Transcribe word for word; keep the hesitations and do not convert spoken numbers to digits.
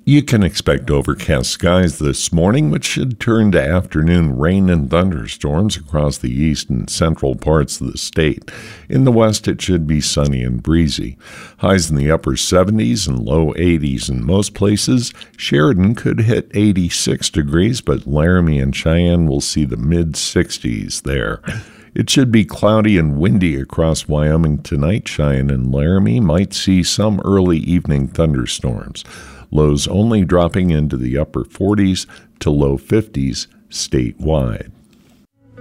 You can expect overcast skies this morning, which should turn to afternoon rain and thunderstorms across the east and central parts of the state. In the west, it should be sunny and breezy. Highs in the upper seventies and low eighties in most places. Sheridan could hit eighty-six degrees, but Laramie and Cheyenne will see the mid-sixties there. It should be cloudy and windy across Wyoming tonight. Cheyenne and Laramie might see some early evening thunderstorms. Lows only dropping into the upper forties to low fifties statewide.